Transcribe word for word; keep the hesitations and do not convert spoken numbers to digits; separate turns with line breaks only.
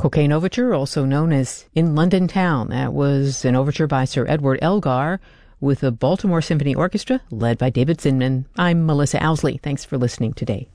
Cocaine Overture, also known as In London Town. That was an overture by Sir Edward Elgar with the Baltimore Symphony Orchestra, led by David Zinman. I'm Melissa Owsley. Thanks for listening today.